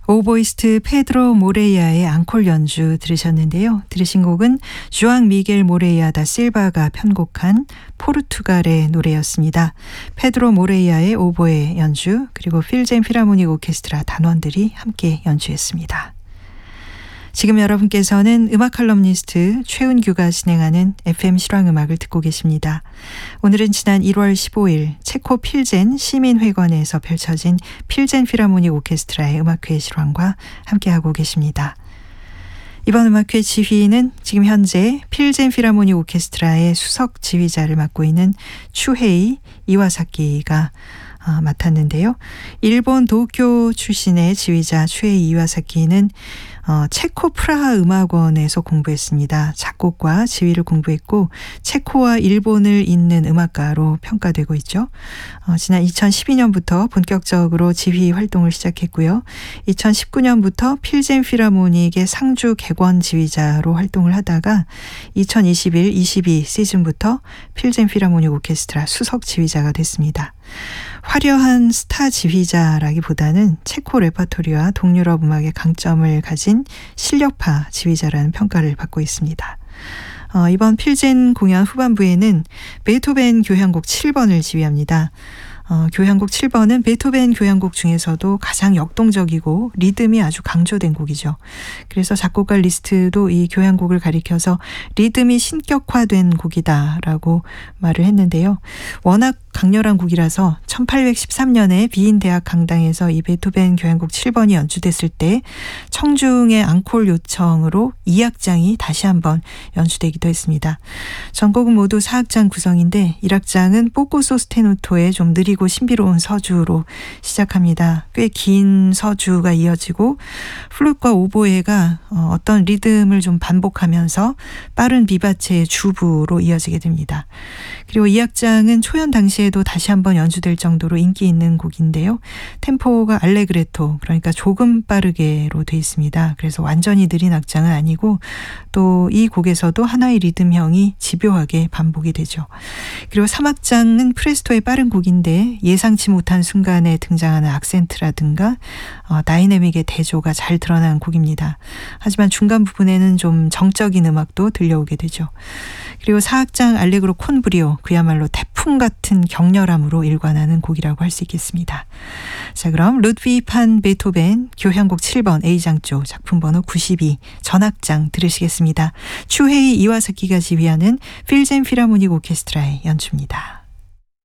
오보이스트 페드로 모레이아의 앙콜 연주 들으셨는데요. 들으신 곡은 주앙 미겔 모레이아 다 실바가 편곡한 포르투갈의 노래였습니다. 페드로 모레이아의 오보에 연주, 그리고 필젠 필하모닉 오케스트라 단원들이 함께 연주했습니다. 지금 여러분께서는 음악 칼럼니스트 최은규가 진행하는 FM 실황음악을 듣고 계십니다. 오늘은 지난 1월 15일 체코 필젠 시민회관에서 펼쳐진 필젠 필하모닉 오케스트라의 음악회 실황과 함께하고 계십니다. 이번 음악회 지휘는 지금 현재 필젠 필하모닉 오케스트라의 수석 지휘자를 맡고 있는 추헤이 이와사키가 맡았는데요. 일본 도쿄 출신의 지휘자 추헤이 이와사키는 체코 프라하 음악원에서 공부했습니다. 작곡과 지휘를 공부했고 체코와 일본을 잇는 음악가로 평가되고 있죠. 지난 2012년부터 본격적으로 지휘 활동을 시작했고요. 2019년부터 필젠 필하모닉의 상주 객원 지휘자로 활동을 하다가 2021-22 시즌부터 필젠 필하모닉 오케스트라 수석 지휘자가 됐습니다. 화려한 스타 지휘자라기보다는 체코 레퍼토리와 동유럽 음악의 강점을 가진 실력파 지휘자라는 평가를 받고 있습니다. 이번 필젠 공연 후반부에는 베토벤 교향곡 7번을 지휘합니다. 교향곡 7번은 베토벤 교향곡 중에서도 가장 역동적이고 리듬이 아주 강조된 곡이죠. 그래서 작곡가 리스트도 이 교향곡을 가리켜서 리듬이 신격화된 곡이다라고 말을 했는데요. 워낙 강렬한 곡이라서 1813년에 비인 대학 강당에서 이 베토벤 교향곡 7번이 연주됐을 때 청중의 앙콜 요청으로 2악장이 다시 한번 연주되기도 했습니다. 전곡은 모두 4악장 구성인데 1악장은 뽀꼬 소스테누토의 좀 느리고 신비로운 서주로 시작합니다. 꽤 긴 서주가 이어지고 플룻과 오보에가 어떤 리듬을 좀 반복하면서 빠른 비바체의 주부로 이어지게 됩니다. 그리고 2악장은 초연 당시에도 다시 한번 연주될 정도로 인기 있는 곡인데요. 템포가 알레그레토, 그러니까 조금 빠르게로 돼 있습니다. 그래서 완전히 느린 악장은 아니고 또 이 곡에서도 하나의 리듬형이 집요하게 반복이 되죠. 그리고 3악장은 프레스토의 빠른 곡인데 예상치 못한 순간에 등장하는 악센트라든가 다이내믹의 대조가 잘 드러난 곡입니다. 하지만 중간 부분에는 좀 정적인 음악도 들려오게 되죠. 그리고 4악장 알레그로 콘브리오, 그야말로 태풍 같은 격렬함으로 일관하는 곡이라고 할 수 있겠습니다. 자, 그럼 루드비히 판 베토벤 교향곡 7번 A장조 작품 번호 92 전악장 들으시겠습니다. 추헤이 이와사키가 지휘하는 필젠 필하모닉 오케스트라의 연주입니다.